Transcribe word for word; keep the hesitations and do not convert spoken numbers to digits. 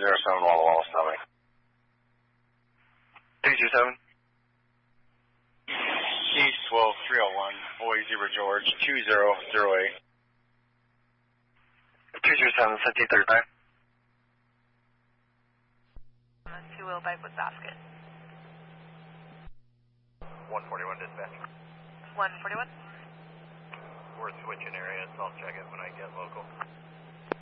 zero seven Walla Walla, stop me. two two seven. East twelve three oh one, Boy Zebra George, two zero zero eight. two two seven, fifty thirty-five. two Will Bike with basket. one forty-one dispatch. one forty-one. We're switching areas, so I'll check it when I get local.